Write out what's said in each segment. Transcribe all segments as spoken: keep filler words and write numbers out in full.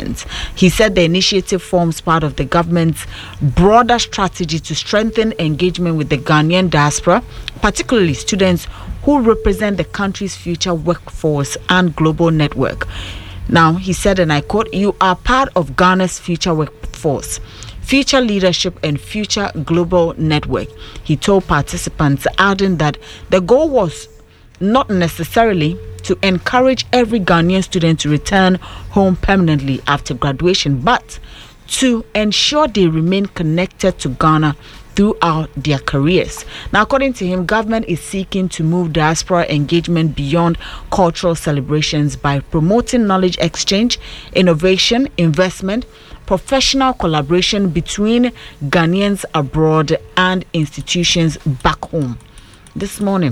participants. He said the initiative forms part of the government's broader strategy to strengthen engagement with the Ghanaian diaspora, particularly students who represent the country's future workforce and global network. Now, he said, and I quote, "You are part of Ghana's future workforce, future leadership and future global network," he told participants, adding that the goal was not necessarily to encourage every Ghanaian student to return home permanently after graduation, but to ensure they remain connected to Ghana throughout their careers. Now, according to him, government is seeking to move diaspora engagement beyond cultural celebrations by promoting knowledge exchange, innovation, investment, professional collaboration between Ghanaians abroad and institutions back home. This morning,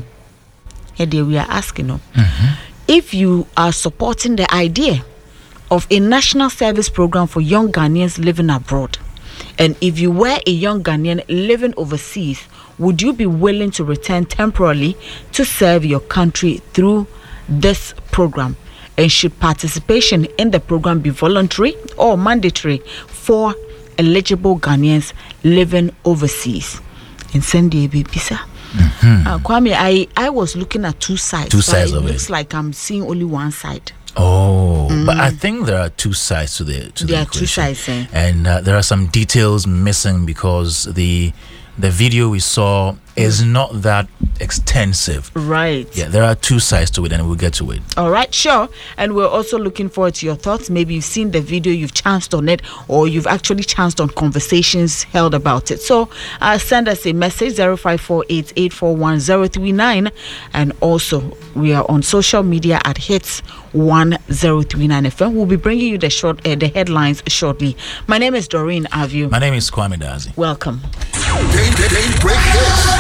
here we are asking you, mm-hmm. if you are supporting the idea of a national service program for young Ghanaians living abroad, and if you were a young Ghanaian living overseas, would you be willing to return temporarily to serve your country through this program? And should participation in the program be voluntary or mandatory for eligible Ghanaians living overseas? In Sunday, Bisa. Mm-hmm. Uh, Kwame, I, I was looking at two sides. Two sides of it. It looks like I'm seeing only one side. Oh, mm. But I think there are two sides to the to there the are two sides, eh? And uh, there are some details missing because the the video we saw is not that extensive. Right. Yeah, there are two sides to it, and we'll get to it. All right, sure. And we're also looking forward to your thoughts. Maybe you've seen the video, you've chanced on it, or you've actually chanced on conversations held about it. So uh, send us a message, zero five four eight, eight four one, zero three nine. And also, we are on social media at Hits one zero three nine F M. We'll be bringing you the short, uh, the headlines shortly. My name is Doreen Aviu. My name is Kwame Dazi. Welcome. Day, day, day, break hits.